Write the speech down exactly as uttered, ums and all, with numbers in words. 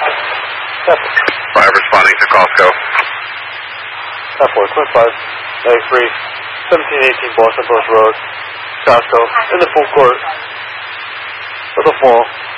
five responding to Costco. ten four, twin five, ninety-three, seventeen eighteen Boston Post Road, Costco, in the full court, with a fall.